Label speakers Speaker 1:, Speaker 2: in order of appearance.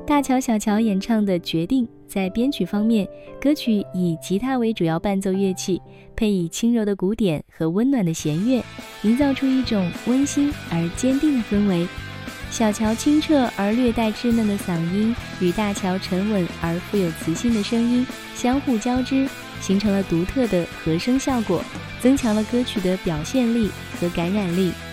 Speaker 1: 大乔小乔演唱的《决定》在编曲方面，歌曲以吉他为主要伴奏乐器，配以轻柔的鼓点和温暖的弦乐，营造出一种温馨而坚定的氛围。小乔清澈而略带稚嫩的嗓音与大乔沉稳而富有磁性的声音相互交织，形成了独特的和声效果，增强了歌曲的表现力和感染力。